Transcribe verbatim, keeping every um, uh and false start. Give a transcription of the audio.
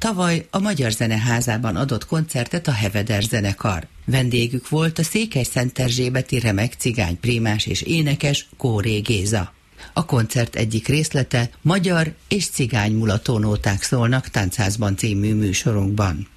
tavaly a Magyar Zeneházában adott koncertet a Heveder zenekar. Vendégük volt a Székelyszent-Erzsébeti remek cigány prímás és énekes Kóré Géza. A koncert egyik részlete magyar és cigány mulatónóták szólnak Táncházban című műsorunkban.